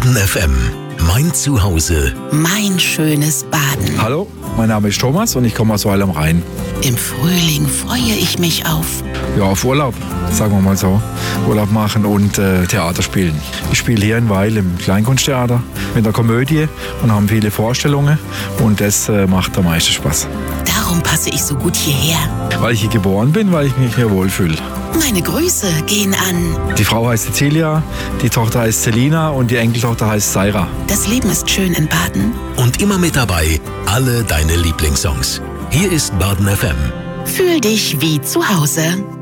Baden FM. Mein Zuhause. Mein schönes Baden. Hallo, mein Name ist Thomas und ich komme aus Weil am Rhein. Im Frühling freue ich mich auf Auf Urlaub, sagen wir mal so. Urlaub machen und Theater spielen. Ich spiele hier in Weil im Kleinkunsttheater mit der Komödie und haben viele Vorstellungen und das macht am meisten Spaß. Darum passe ich so gut hierher. Weil ich hier geboren bin, weil ich mich hier wohlfühle. Meine Grüße gehen an. Die Frau heißt Cecilia, die Tochter heißt Selina und die Enkeltochter heißt Saira. Das Leben ist schön in Baden. Und immer mit dabei alle deine Lieblingssongs. Hier ist Baden FM. Fühl dich wie zu Hause.